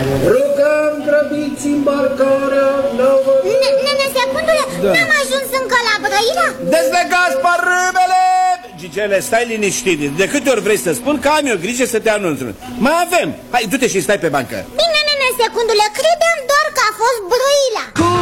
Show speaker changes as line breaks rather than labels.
Rugăm grăbiți îmbarcarea nouă.
Nene, secundule, n-am ajuns încă la Brăila?
Dezlegați parâmele! Gigele, stai liniștit. De câte ori vrei să spun că am eu grijă să te anunț. Mai avem. Hai, du-te și stai pe bancă.
Bine, nene, secundule, credeam doar că a fost Brăila.